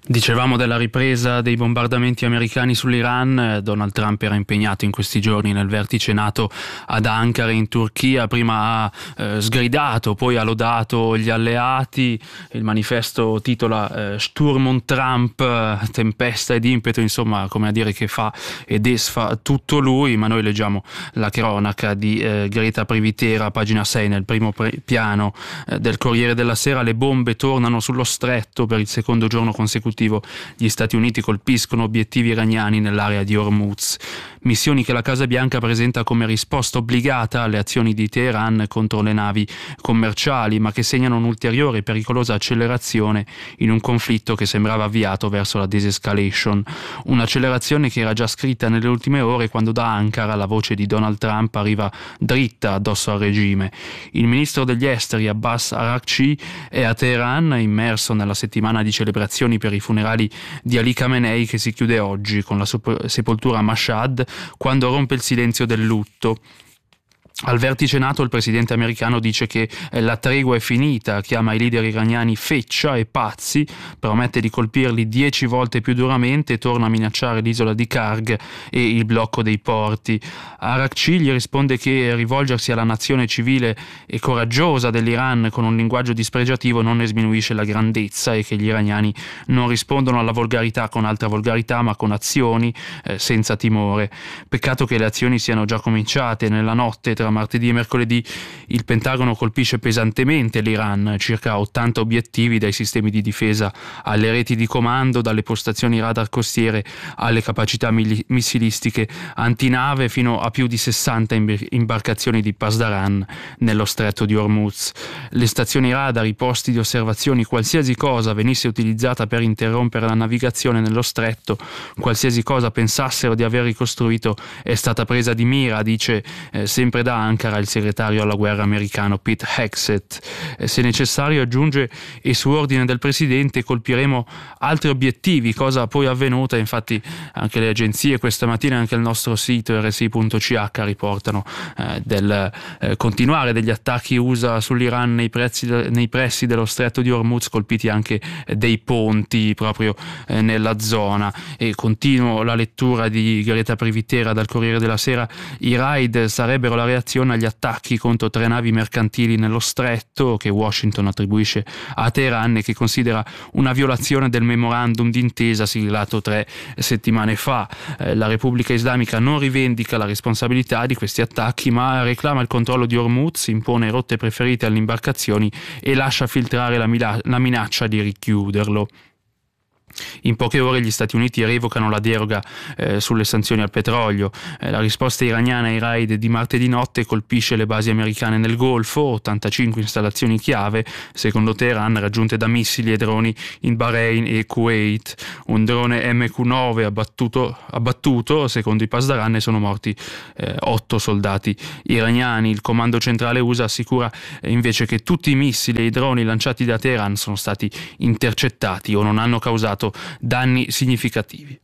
Dicevamo della ripresa dei bombardamenti americani sull'Iran. Donald Trump era impegnato in questi giorni nel vertice NATO ad Ankara in Turchia. Prima ha sgridato, poi ha lodato gli alleati. Il manifesto titola Sturm und Trump, tempesta ed impeto, insomma, come a dire che fa e desfa tutto lui. Ma noi leggiamo la cronaca di Greta Privitera, pagina 6, nel primo piano del Corriere della Sera. Le bombe tornano sullo stretto per il secondo giorno consecutivo. Gli Stati Uniti colpiscono obiettivi iraniani nell'area di Hormuz. Missioni che la Casa Bianca presenta come risposta obbligata alle azioni di Teheran contro le navi commerciali, ma che segnano un'ulteriore e pericolosa accelerazione in un conflitto che sembrava avviato verso la desescalation. Un'accelerazione che era già scritta nelle ultime ore, quando da Ankara la voce di Donald Trump arriva dritta addosso al regime. Il ministro degli esteri Abbas Araghchi è a Teheran, immerso nella settimana di celebrazioni per i funerali di Ali Khamenei, che si chiude oggi con la sepoltura a Mashhad, quando rompe il silenzio del lutto. Al vertice NATO il presidente americano dice che la tregua è finita, chiama i leader iraniani feccia e pazzi, promette di colpirli 10 volte più duramente e torna a minacciare l'isola di Karg e il blocco dei porti. Araghchi gli risponde che rivolgersi alla nazione civile e coraggiosa dell'Iran con un linguaggio dispregiativo non ne sminuisce la grandezza e che gli iraniani non rispondono alla volgarità con altra volgarità ma con azioni senza timore. Peccato che le azioni siano già cominciate. Nella notte tra martedì e mercoledì il Pentagono colpisce pesantemente l'Iran, circa 80 obiettivi, dai sistemi di difesa alle reti di comando, dalle postazioni radar costiere alle capacità missilistiche antinave, fino a più di 60 imbarcazioni di Pasdaran nello stretto di Hormuz. Le stazioni radar, i posti di osservazioni, qualsiasi cosa venisse utilizzata per interrompere la navigazione nello stretto, qualsiasi cosa pensassero di aver ricostruito è stata presa di mira, dice sempre da Ankara il segretario alla guerra americano Pete Hegseth. Se necessario, aggiunge, e su ordine del presidente colpiremo altri obiettivi, cosa poi avvenuta. Infatti anche le agenzie questa mattina, anche il nostro sito rsi.ch riportano del continuare degli attacchi USA sull'Iran nei pressi dello stretto di Hormuz, colpiti anche dei ponti proprio nella zona. E continuo la lettura di Greta Privitera dal Corriere della Sera. I raid sarebbero la reazione agli attacchi contro 3 navi mercantili nello stretto, che Washington attribuisce a Teheran e che considera una violazione del memorandum d'intesa siglato 3 settimane fa. La Repubblica Islamica non rivendica la responsabilità di questi attacchi, ma reclama il controllo di Hormuz, impone rotte preferite alle imbarcazioni e lascia filtrare la minaccia di richiuderlo. In poche ore gli Stati Uniti revocano la deroga sulle sanzioni al petrolio. La risposta iraniana ai raid di martedì notte colpisce le basi americane nel Golfo, 85 installazioni chiave, secondo Teheran, raggiunte da missili e droni in Bahrain e Kuwait. Un drone MQ-9 abbattuto, secondo i Pasdaran, ne sono morti 8 soldati iraniani. Il comando centrale USA assicura invece che tutti i missili e i droni lanciati da Teheran sono stati intercettati o non hanno causato danni significativi.